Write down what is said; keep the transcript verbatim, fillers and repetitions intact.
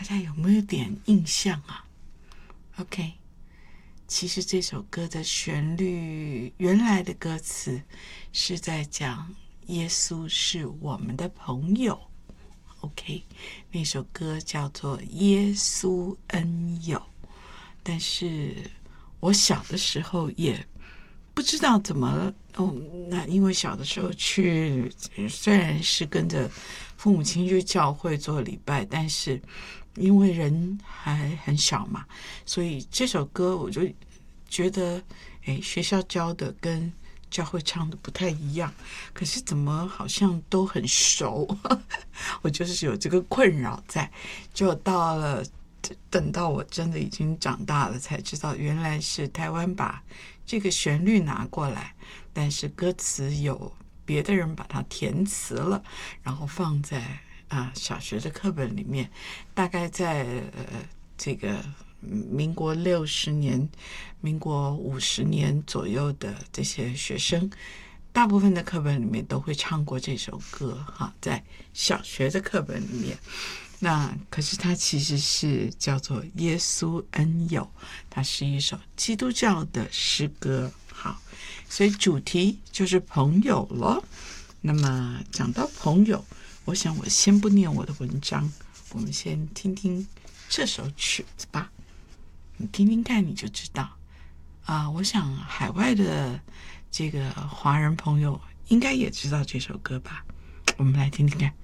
家有没有点印象啊 ？OK， 其实这首歌的旋律原来的歌词是在讲耶稣是我们的朋友。OK， 那首歌叫做《耶稣恩友》，但是我小的时候也不知道怎么哦，那因为小的时候去，虽然是跟着父母亲去教会做礼拜，但是因为人还很小嘛，所以这首歌我就觉得，哎，学校教的跟教会唱的不太一样，可是怎么好像都很熟，我就是有这个困扰在，就到了。等到我真的已经长大了，才知道原来是台湾把这个旋律拿过来，但是歌词有别的人把它填词了，然后放在啊、呃、小学的课本里面。大概在呃这个民国六十年、民国五十年左右的这些学生，大部分的课本里面都会唱过这首歌哈，在小学的课本里面。那可是它其实是叫做《耶稣恩友》，它是一首基督教的诗歌。好，所以主题就是朋友了。那么讲到朋友，我想我先不念我的文章，我们先听听这首曲子吧。你听听看，你就知道啊、呃。我想海外的这个华人朋友应该也知道这首歌吧？我们来听听看。